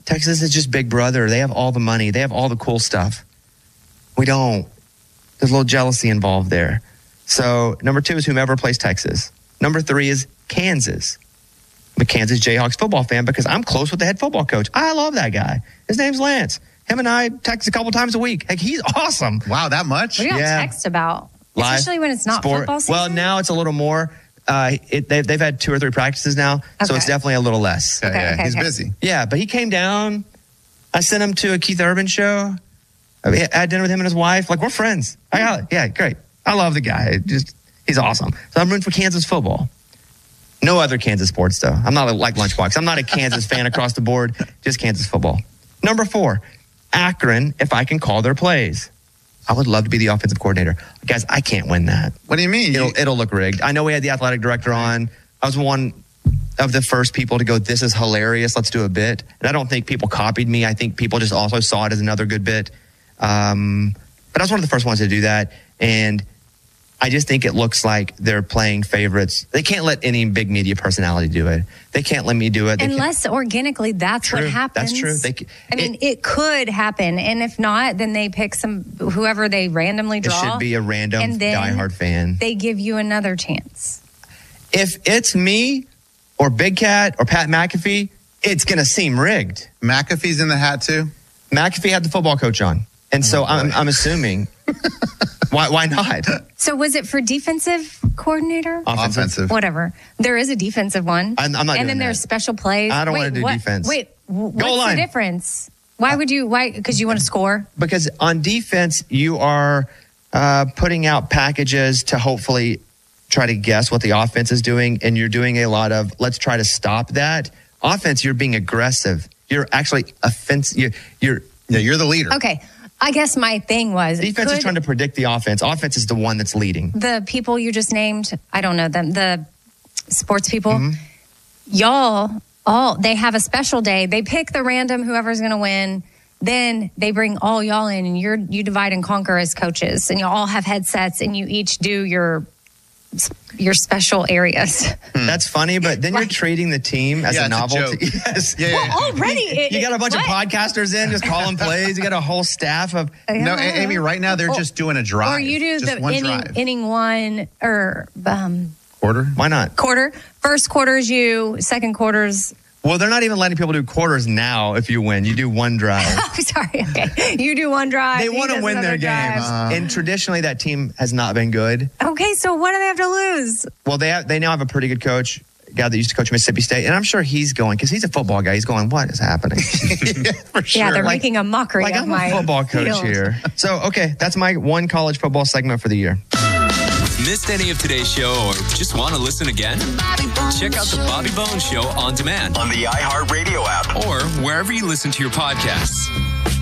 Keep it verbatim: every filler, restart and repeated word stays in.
Texas is just big brother. They have all the money. They have all the cool stuff. We don't. There's a little jealousy involved there. So number two is whomever plays Texas. Number three is Kansas. I'm a Kansas Jayhawks football fan because I'm close with the head football coach. I love that guy. His name's Lance. Him and I text a couple times a week. Like, he's awesome. Wow, that much? What do you Yeah. text about? Live Especially when it's not sport. football season? Well, now it's a little more. Uh, it, they've, they've had two or three practices now, so Okay. it's definitely a little less. Yeah, Okay, yeah, okay, he's okay. busy. Yeah, but he came down. I sent him to a Keith Urban show. I, mean, I had dinner with him and his wife. Like, we're friends. I got, yeah, great. I love the guy. It just he's awesome. So I'm rooting for Kansas football. No other Kansas sports, though. I'm not like Lunchbox. I'm not a Kansas fan across the board. Just Kansas football. Number four, Akron, if I can call their plays. I would love to be the offensive coordinator. Guys, I can't win that. What do you mean? It'll, You- it'll look rigged. I know we had the athletic director on. I was one of the first people to go, this is hilarious. Let's do a bit. And I don't think people copied me. I think people just also saw it as another good bit. Um, but I was one of the first ones to do that. And I just think it looks like they're playing favorites. They can't let any big media personality do it. They can't let me do it. They can't- Unless organically, that's True, what happens. that's true. They c- I mean, it- it, could happen, and if not, then they pick some whoever they randomly it draw. should be a random and then diehard fan. They give you another chance. If it's me or Big Cat or Pat McAfee, it's going to seem rigged. McAfee's in the hat too? McAfee had the football coach on. And so I'm, I'm assuming, why why not? So was it for defensive coordinator? Offensive. Whatever. There is a defensive one. I'm- I'm not And doing then there's that. special plays. I don't Wait, wanna do what- defense. Wait, w- what's line. the difference? Why would you? Why? Because you want to score? Because on defense, you are uh, putting out packages to hopefully try to guess what the offense is doing. And you're doing a lot of, let's try to stop that. Offense, you're being aggressive. You're actually offensive. You're, you're, Yeah, you're the leader. Okay. I guess my thing was defense is could trying to predict the offense. Offense is the one that's leading. the people you just named. I don't know them. The sports people. Mm-hmm. Y'all, all they have a special day. They pick the random whoever's going to win. Then they bring all y'all in, and you're you divide and conquer as coaches, and you all have headsets, and you each do your your special areas. That's funny, but then you're Like- treating the team as Yeah, a it's a novelty. joke. Yes. Yeah, yeah, yeah. Already, it- You got a bunch what? of podcasters in just calling plays. You got a whole staff of. No, A- Amy, right now they're Or- just doing a drive. Or you do just the one inning, drive. inning one or um, Quarter? Why not? quarter. First quarter's you, second quarter's. Well, they're not even letting people do quarters now. If you win, you do one drive. Oh, sorry. Okay, you do one drive. They he want to does win their another games, drive. and traditionally that team has not been good. Okay, so what do they have to lose? Well, they have, they now have a pretty good coach, a guy that used to coach Mississippi State, and I'm sure he's going because he's a football guy. He's going, what is happening? Yeah, for sure. Yeah, they're Like- making a mockery like of I'm my a football coach field. here. So okay, that's my one college football segment for the year. Missed any of today's show or just want to listen again? Check out the Bobby Bones Show on demand On the iHeartRadio app. or wherever you listen to your podcasts.